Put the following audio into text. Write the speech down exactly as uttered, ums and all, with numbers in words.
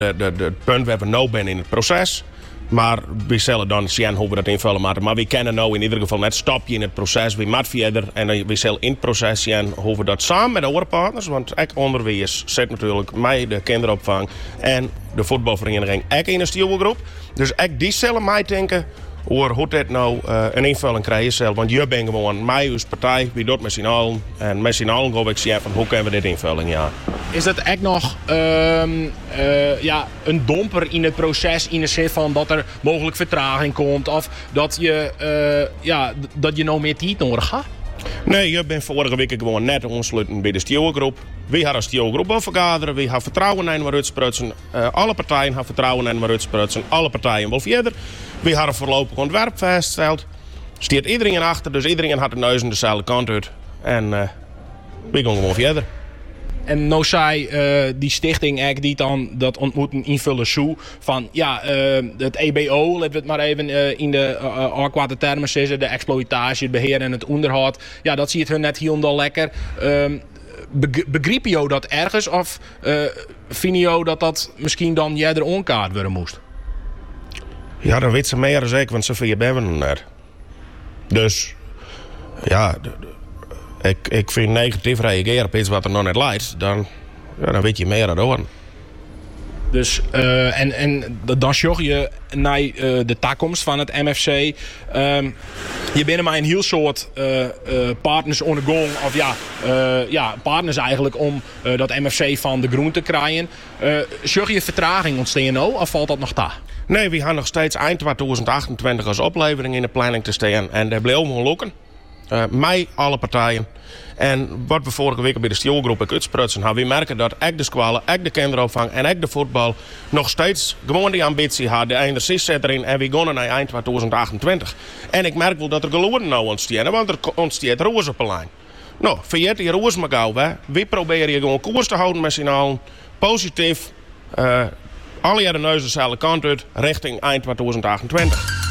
de, de, de, het punt waar we nu zijn in het proces. Maar we zullen dan zien hoe we dat invullen moeten. Maar we kennen nou in ieder geval net stapje in het proces. We moeten verder en we zullen in het proces zien hoe we dat samen met andere partners. Want ik onderwijs zit natuurlijk mij de kinderopvang en de voetbalvereniging ook in een stielgroep. Dus ik die zullen mij denken over hoe dit nou uh, een invulling krijgen zelf. Want je bent gewoon mij als partij, wie doet met z'n allen. En met z'n allen ga ik zien van hoe kunnen we dit invullen, ja. Is dat echt nog uh, uh, ja, een domper in het proces in de zin van dat er mogelijk vertraging komt of dat je, uh, ja, dat je nou meer tijd nodig hebt? Nee, je bent vorige week gewoon net ontsluiten bij de stielgroep. We hadden een stielgroep al vergaderen, we hebben vertrouwen in wat uitsprutsen. Uh, alle partijen hebben vertrouwen in wat uitsprutsen, alle partijen wel verder. We hadden voorlopig ontwerp vastgesteld. Steert iedereen achter, dus iedereen had de neus aan dezelfde kant uit. En uh, we gaan gewoon verder. En nou zei uh, die stichting eigenlijk die dan dat ontmoeten invullen zo van ja, uh, het E B O, laten we het maar even uh, in de uh, adequate termen zeggen, de exploitatie, het beheer en het onderhoud. Ja, dat ziet hun net hier en daar lekker. Um, begreep je dat ergens of uh, vind je dat dat misschien dan jij er onkaart worden moest? Ja, dat weet ze meer dan ik, want zoveel ben we nog net. Dus ja, de, de, ik, ik vind negatief reageren op iets wat er nog net leidt, dan, ja, dan weet je meer dan horen. Dus, uh, en, en dan zorg je naar uh, de toekomst van het M F C. Um, je bent maar een heel soort uh, uh, partners on the gong. Of ja, uh, ja, partners eigenlijk om uh, dat M F C van de groen te krijgen. Uh, zorg je vertraging ontstaan nou, of valt dat nog ta? Nee, we gaan nog steeds eind twintig achtentwintig als oplevering in de planning te staan. En dat blijft gewoon lukken. Uh, mij, alle partijen. En wat we vorige week bij de stielgroep ook uitsprutsen, hebben we merken dat ook de squallen, ook de kinderopvang en ook de voetbal nog steeds gewoon die ambitie hadden. De energie zit erin en we gaan naar eind twintig achtentwintig. En ik merk wel dat er geloeren nou ontstaan, want er ontstaat roos op een lijn. Nou, vergeet die roos maar gauw, hè. We proberen hier gewoon koers te houden met z'n allen. Positief. Uh, alle jaren neus dezelfde kant uit richting eind twintig achtentwintig.